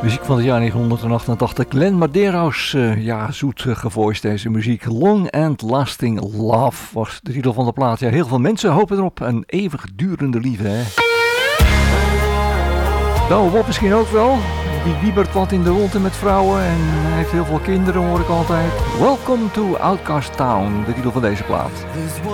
Muziek van het jaar 1988. Glenn Medeiros, zoet gevoiced deze muziek. Long and Lasting Love was de titel van de plaat. Ja, heel veel mensen hopen erop. Een eeuwigdurende liefde, hè. Nou, Bob misschien ook wel. Die wiebert wat in de ronde met vrouwen en heeft heel veel kinderen, hoor ik altijd. Welcome to Outcast Town, de titel van deze plaat.